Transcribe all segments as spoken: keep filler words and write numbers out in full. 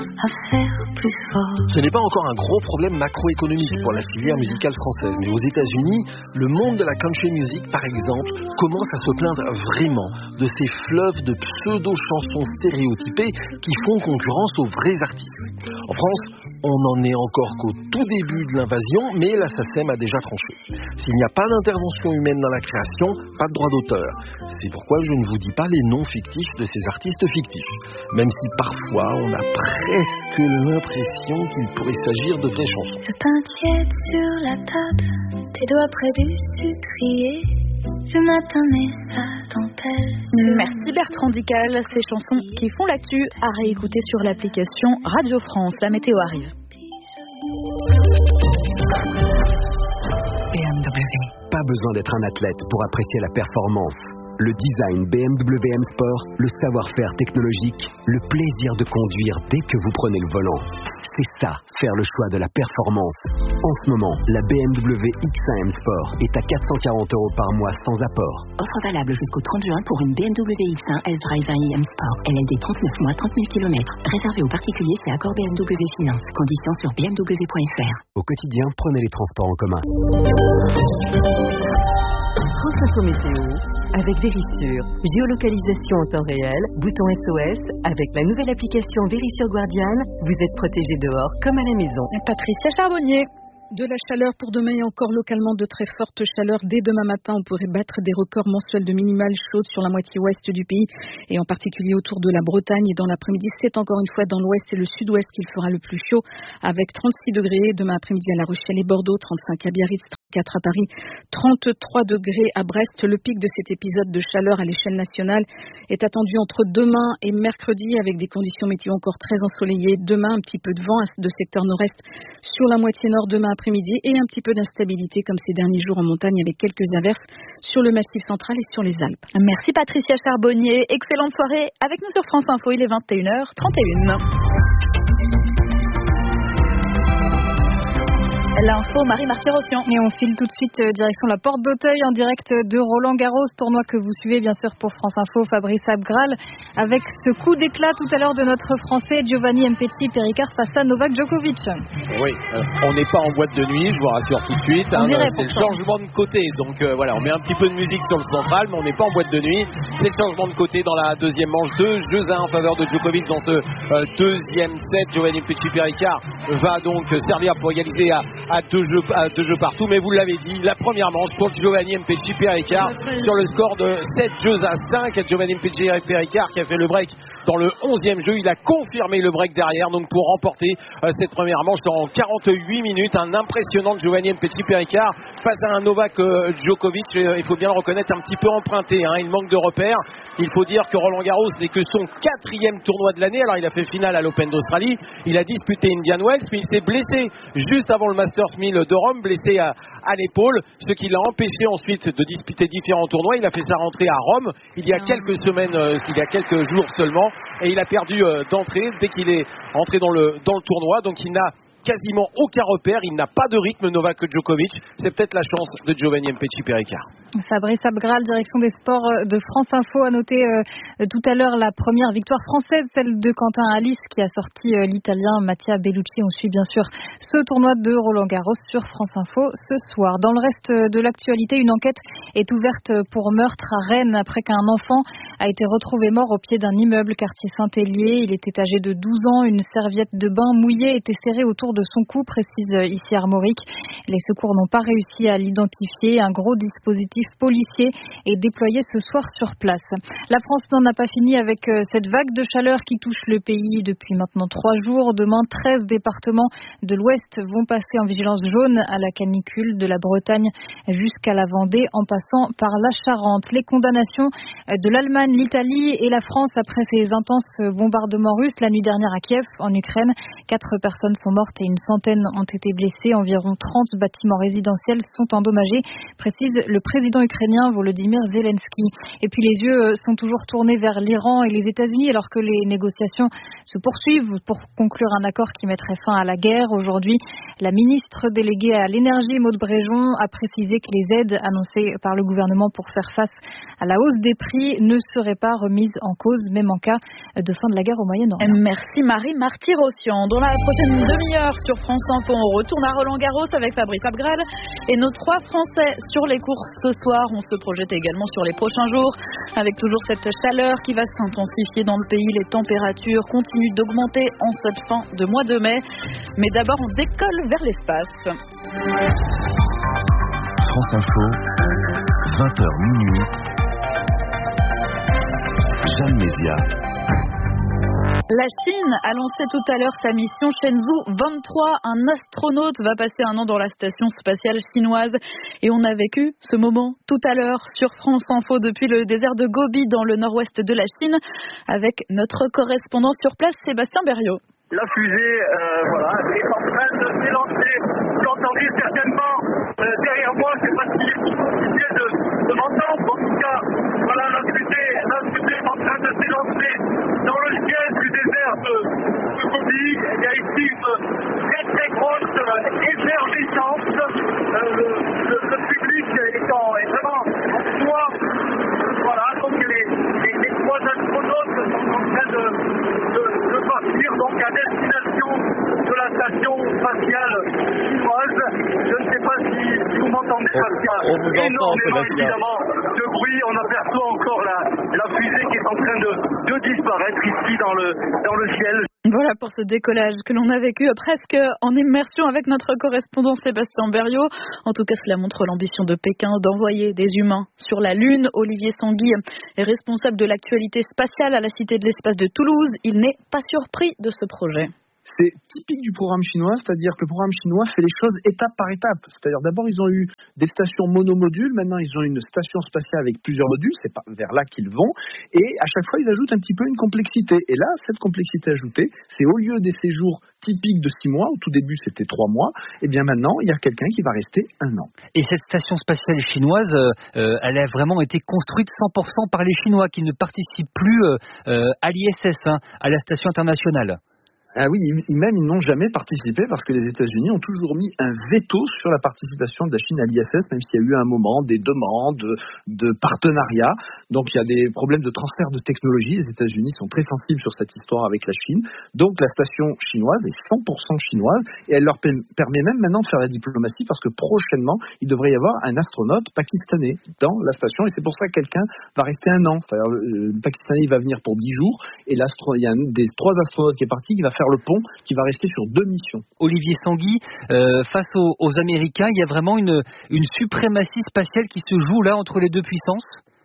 à faire plus fort. Ce n'est pas encore un gros problème macroéconomique pour la filière musicale française, mais aux États-Unis, le monde de la country music, par exemple, commence à se plaindre vraiment de ces fleuves de pseudo-chansons stéréotypées qui font concurrence aux vrais artistes. En France, on n'en est encore qu'au tout début de l'invasion, mais la SACEM a déjà tranché. S'il n'y a pas d'intervention humaine dans la création, pas de droit d'auteur. C'est pourquoi je ne vous dis pas les noms fictifs de ces artistes fictifs, même si parfois on a presque l'impression qu'il pourrait s'agir de vraies chansons. Le pain tiède sur la table, tes doigts près du sucrier. Le matin met sa dentelle. Merci Bertrand Dical. Ces chansons qui font l'actu à réécouter sur l'application Radio France. La météo arrive. B M W. Pas besoin d'être un athlète pour apprécier la performance. Le design B M W M Sport, le savoir-faire technologique, le plaisir de conduire dès que vous prenez le volant. C'est ça, faire le choix de la performance. En ce moment, la B M W X un M Sport est à quatre cent quarante euros par mois sans apport. Offre valable jusqu'au trente juin pour une B M W X un S-Drive un i M Sport. L L D trente-neuf mois, trente mille kilomètres. Réservé aux particuliers, c'est accord B M W Finance. Conditions sur b m w point f r. Au quotidien, prenez les transports en commun. France Info Météo avec Vérissure. Géolocalisation en temps réel, bouton S O S. Avec la nouvelle application Vérissure Guardian, vous êtes protégé dehors comme à la maison. Patricia Charbonnier. De la chaleur pour demain et encore localement de très fortes chaleurs. Dès demain matin, on pourrait battre des records mensuels de minimales chaudes sur la moitié ouest du pays et en particulier autour de la Bretagne. Et dans l'après-midi, c'est encore une fois dans l'ouest et le sud-ouest qu'il fera le plus chaud avec trente-six degrés. Demain après-midi à La Rochelle et Bordeaux, trente-cinq à Biarritz, trente-quatre à Paris, trente-trois degrés à Brest. Le pic de cet épisode de chaleur à l'échelle nationale est attendu entre demain et mercredi avec des conditions météo encore très ensoleillées. Demain, un petit peu de vent de secteur nord-est sur la moitié nord demain après-midi et un petit peu d'instabilité comme ces derniers jours en montagne avec quelques averses sur le massif central et sur les Alpes. Merci Patricia Charbonnier. Excellente soirée avec nous sur France Info. Il est vingt et une heures trente et une. L'info, Marie Marty-Rossian. Et on file tout de suite euh, direction la Porte d'Auteuil en direct de Roland Garros, tournoi que vous suivez bien sûr pour France Info, Fabrice Abgral, avec ce coup d'éclat tout à l'heure de notre Français Giovanni Mpetshi Perricard face à Novak Djokovic. Oui, euh, on n'est pas en boîte de nuit, je vous rassure tout de suite. Hein, c'est le changement de côté, donc euh, voilà, on met un petit peu de musique sur le central, mais on n'est pas en boîte de nuit. C'est le changement de côté dans la deuxième manche, deux jeux à un en faveur de Djokovic dans ce euh, deuxième set. Giovanni Mpetshi Perricard va donc servir pour égaliser à à deux jeux, à deux jeux partout, mais vous l'avez dit, la première manche pour Giovanni Mpetshi Perricard sur le score de sept jeux à cinq. Giovanni Mpetshi Perricard qui a fait le break dans le onzième jeu, il a confirmé le break derrière donc pour remporter euh, cette première manche en quarante-huit minutes. Un impressionnant Giovanni Mpetshi Perricard face à un Novak euh, Djokovic, euh, il faut bien le reconnaître, un petit peu emprunté, hein, il manque de repères. Il faut dire que Roland Garros n'est que son quatrième tournoi de l'année. Alors il a fait finale à l'Open d'Australie, il a disputé Indian Wells, puis il s'est blessé juste avant le Masters mille de Rome, blessé à, à l'épaule, ce qui l'a empêché ensuite de disputer différents tournois. Il a fait sa rentrée à Rome il y a quelques semaines, euh, il y a quelques jours seulement, et il a perdu euh, d'entrée dès qu'il est entré dans le, dans le tournoi, donc il n'a quasiment aucun repère, il n'a pas de rythme Novak Djokovic. C'est peut-être la chance de Giovanni Mpetshi Perricard. Fabrice Abgral, direction des sports de France Info, a noté euh, tout à l'heure la première victoire française, celle de Quentin Alice qui a sorti euh, l'italien Mattia Bellucci. On suit bien sûr ce tournoi de Roland Garros sur France Info ce soir. Dans le reste de l'actualité, une enquête est ouverte pour meurtre à Rennes après qu'un enfant a été retrouvé mort au pied d'un immeuble quartier Saint-Hélier. Il était âgé de douze ans. Une serviette de bain mouillée était serrée autour de son cou, précise ici Armorique. Les secours n'ont pas réussi à l'identifier. Un gros dispositif policier est déployé ce soir sur place. La France n'en a pas fini avec cette vague de chaleur qui touche le pays depuis maintenant trois jours. Demain, treize départements de l'Ouest vont passer en vigilance jaune à la canicule, de la Bretagne jusqu'à la Vendée en passant par la Charente. Les condamnations de l'Allemagne, l'Italie et la France après ces intenses bombardements russes la nuit dernière à Kiev, en Ukraine. Quatre personnes sont mortes et une centaine ont été blessées. Environ trente bâtiments résidentiels sont endommagés, précise le président ukrainien Volodymyr Zelensky. Et puis les yeux sont toujours tournés vers l'Iran et les États-Unis alors que les négociations se poursuivent pour conclure un accord qui mettrait fin à la guerre. Aujourd'hui, La ministre déléguée à l'énergie, Maud Bréjon, a précisé que les aides annoncées par le gouvernement pour faire face à la hausse des prix ne seraient pas remises en cause, même en cas de fin de la guerre au Moyen-Orient. Merci Marie Marty-Rossian. Dans la prochaine demi-heure sur France Info, on retourne à Roland-Garros avec Fabrice Abgral et nos trois Français sur les courses ce soir. On se projette également sur les prochains jours avec toujours cette chaleur qui va s'intensifier dans le pays. Les températures continuent d'augmenter en cette fin de mois de mai. Mais d'abord, on décolle vers l'espace. France Info, vingt heures minuit. Jeanne Mézia. La Chine a lancé tout à l'heure sa mission Shenzhou vingt-trois. Un astronaute va passer un an dans la station spatiale chinoise. Et on a vécu ce moment tout à l'heure sur France Info depuis le désert de Gobi dans le nord-ouest de la Chine avec notre correspondant sur place, Sébastien Berriot. La fusée, euh, voilà, est en train de s'élancer. Vous l'entendez certainement euh, derrière moi, je ne sais pas si vous continuez de, de m'entendre. En tout cas, voilà, la fusée, la fusée est en train de s'élancer dans le ciel du désert de, de Gobi. Il y a ici une très très grosse effervescence. Euh, le, le, le public est, en, est vraiment en joie. Voilà, donc les, les, les trois astronautes sont en train de, de, de partir donc à destination de la station spatiale chinoise. Je ne sais pas si, si vous m'entendez, Pascal. On vous entend, Sébastien. Évidemment, de bruit, on aperçoit encore la, la fusée qui est en train de, de disparaître ici dans le, dans le ciel. Voilà pour ce décollage que l'on a vécu presque en immersion avec notre correspondant Sébastien Berriot. En tout cas, cela montre l'ambition de Pékin d'envoyer des humains sur la Lune. Olivier Sanguy est responsable de l'actualité spatiale à la Cité de l'Espace de Toulouse. Il n'est pas surpris de ce projet. C'est typique du programme chinois, c'est-à-dire que le programme chinois fait les choses étape par étape. C'est-à-dire d'abord ils ont eu des stations monomodules, maintenant ils ont une station spatiale avec plusieurs modules, c'est vers là qu'ils vont, et à chaque fois ils ajoutent un petit peu une complexité. Et là, cette complexité ajoutée, c'est au lieu des séjours typiques de six mois, au tout début c'était trois mois, et bien maintenant il y a quelqu'un qui va rester un an. Et cette station spatiale chinoise, euh, elle a vraiment été construite cent pour cent par les Chinois qui ne participent plus euh, à l'I S S, hein, à la station internationale. Ah oui, même ils n'ont jamais participé parce que les États-Unis ont toujours mis un veto sur la participation de la Chine à l'I S S, même s'il y a eu un moment des demandes de, de partenariat. Donc il y a des problèmes de transfert de technologie. Les États-Unis sont très sensibles sur cette histoire avec la Chine. Donc la station chinoise est cent pour cent chinoise et elle leur permet même maintenant de faire la diplomatie parce que prochainement il devrait y avoir un astronaute pakistanais dans la station et c'est pour ça que quelqu'un va rester un an. C'est-à-dire le, le Pakistanais il va venir pour dix jours et l'astro, il y a un des trois astronautes qui est parti qui va faire le pont, qui va rester sur deux missions. Olivier Sanguy, euh, face aux, aux Américains, il y a vraiment une, une suprématie spatiale qui se joue là entre les deux puissances ?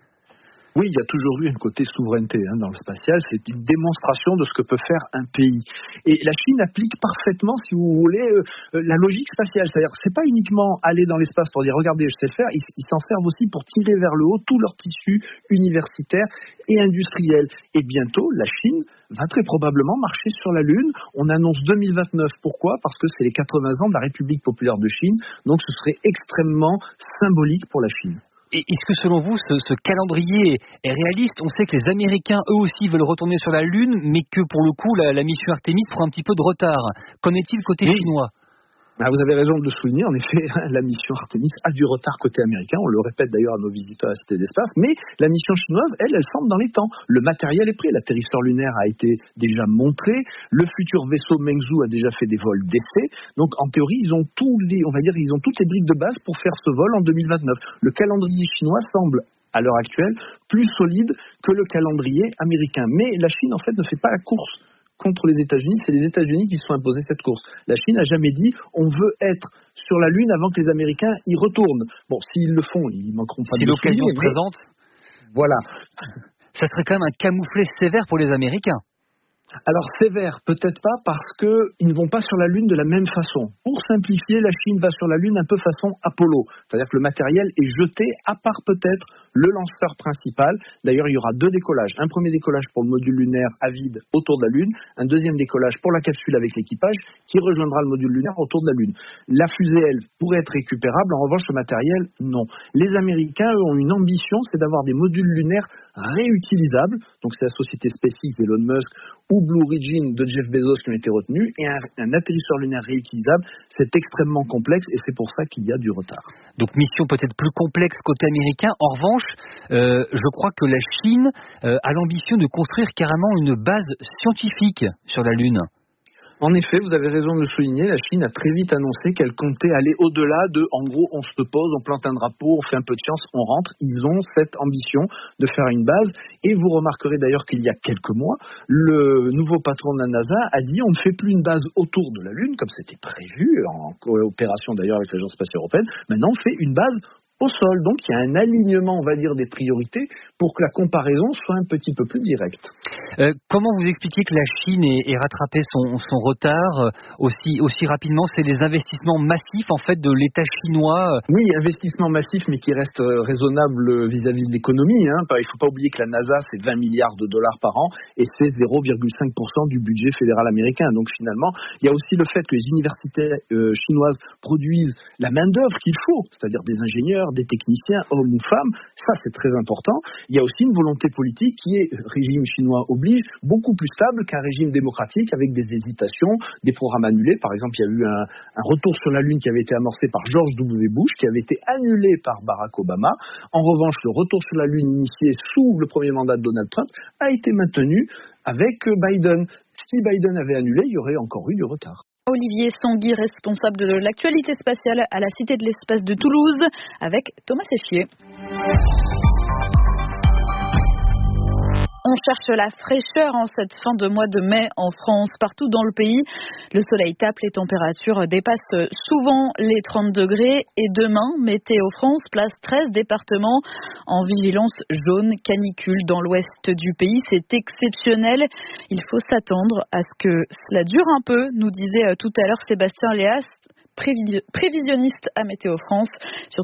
Oui, il y a toujours eu un côté souveraineté hein, dans le spatial. C'est une démonstration de ce que peut faire un pays. Et la Chine applique parfaitement, si vous voulez, euh, la logique spatiale. C'est-à-dire, c'est pas uniquement aller dans l'espace pour dire regardez, je sais le faire. Ils, ils s'en servent aussi pour tirer vers le haut tout leur tissu universitaire et industriel. Et bientôt, la Chine va très probablement marcher sur la Lune. On annonce deux mille vingt-neuf. Pourquoi ? Parce que c'est les quatre-vingts ans de la République populaire de Chine. Donc, ce serait extrêmement symbolique pour la Chine. Et est-ce que selon vous, ce, ce calendrier est réaliste ? On sait que les Américains, eux aussi, veulent retourner sur la Lune, mais que pour le coup, la, la mission Artemis prend un petit peu de retard. Qu'en est-il côté oui. chinois ? Ah, vous avez raison de le souligner, en effet, la mission Artemis a du retard côté américain, on le répète d'ailleurs à nos visiteurs à la Cité de l'Espace, mais la mission chinoise, elle, elle semble dans les temps. Le matériel est prêt, l'atterrisseur lunaire a été déjà montré, le futur vaisseau Mengzhou a déjà fait des vols d'essai, donc en théorie, ils ont tous les, on va dire, ils ont toutes les briques de base pour faire ce vol en deux mille vingt-neuf. Le calendrier chinois semble, à l'heure actuelle, plus solide que le calendrier américain. Mais la Chine, en fait, ne fait pas la course contre les États-Unis, c'est les États-Unis qui se sont imposés cette course. La Chine n'a jamais dit on veut être sur la Lune avant que les Américains y retournent. Bon, s'ils le font, ils manqueront pas si de le l'occasion se présente. Voilà. Ça serait quand même un camouflet sévère pour les Américains. Alors sévère, peut-être pas, parce qu'ils ne vont pas sur la Lune de la même façon. Pour simplifier, la Chine va sur la Lune un peu façon Apollo. C'est-à-dire que le matériel est jeté, à part peut-être le lanceur principal. D'ailleurs, il y aura deux décollages. Un premier décollage pour le module lunaire à vide autour de la Lune, un deuxième décollage pour la capsule avec l'équipage qui rejoindra le module lunaire autour de la Lune. La fusée, elle, pourrait être récupérable. En revanche, le matériel, non. Les Américains, eux, ont une ambition, c'est d'avoir des modules lunaires réutilisables. Donc, c'est la société SpaceX d'Elon Musk ou Blue Origin de Jeff Bezos qui ont été retenus. Et un, un atterrisseur lunaire réutilisable, c'est extrêmement complexe et c'est pour ça qu'il y a du retard. Donc, mission peut-être plus complexe côté américain. En revanche, euh, je crois que la Chine euh, a l'ambition de construire carrément une base scientifique sur la Lune. En effet, vous avez raison de le souligner, la Chine a très vite annoncé qu'elle comptait aller au-delà de, en gros, on se pose, on plante un drapeau, on fait un peu de science, on rentre. Ils ont cette ambition de faire une base. Et vous remarquerez d'ailleurs qu'il y a quelques mois, le nouveau patron de la NASA a dit on ne fait plus une base autour de la Lune, comme c'était prévu, en coopération d'ailleurs avec l'Agence spatiale européenne. Maintenant, on fait une base au sol. Donc, il y a un alignement, on va dire, des priorités pour que la comparaison soit un petit peu plus directe. Euh, comment vous expliquez que la Chine ait, ait rattrapé son, son retard euh, aussi, aussi rapidement? C'est les investissements massifs, en fait, de l'État chinois? Oui, investissements massifs, mais qui restent euh, raisonnables vis-à-vis de l'économie. Hein. Il ne faut pas oublier que la NASA, c'est vingt milliards de dollars par an et c'est zéro virgule cinq pour cent du budget fédéral américain. Donc, finalement, il y a aussi le fait que les universités euh, chinoises produisent la main-d'œuvre qu'il faut, c'est-à-dire des ingénieurs, des techniciens, hommes ou femmes. Ça, c'est très important. Il y a aussi une volonté politique qui est, régime chinois oblige, beaucoup plus stable qu'un régime démocratique avec des hésitations, des programmes annulés. Par exemple, il y a eu un, un retour sur la Lune qui avait été amorcé par George W. Bush, qui avait été annulé par Barack Obama. En revanche, le retour sur la Lune initié sous le premier mandat de Donald Trump a été maintenu avec Biden. Si Biden avait annulé, il y aurait encore eu du retard. Olivier Sanguy, responsable de l'actualité spatiale à la Cité de l'Espace de Toulouse, avec Thomas Séchier. On cherche la fraîcheur en cette fin de mois de mai en France. Partout dans le pays, le soleil tape, les températures dépassent souvent les trente degrés. Et demain, Météo France place treize départements en vigilance jaune canicule dans l'ouest du pays. C'est exceptionnel. Il faut s'attendre à ce que cela dure un peu, nous disait tout à l'heure Sébastien Léas, prévisionniste à Météo France. Sur